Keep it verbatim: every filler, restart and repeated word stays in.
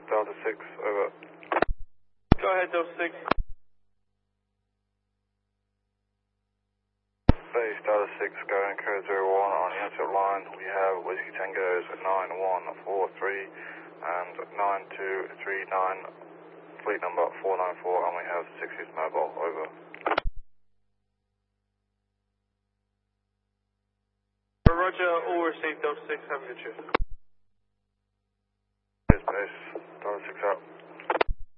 Delta six, over. Go ahead, Delta six. Base Delta six, going code zero one on the intercept line. We have Whiskey Tango's nine one four three and nine two three nine, fleet number four nine four, and we have sixties mobile, over. Roger, all received Delta six, have a good shift. Base, Delta six out.